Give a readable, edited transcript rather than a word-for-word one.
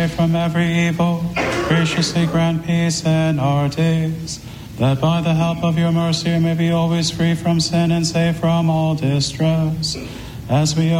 from every evil, graciously grant peace in our days, that by the help of your mercy we may be always free from sin and safe from all distress, as we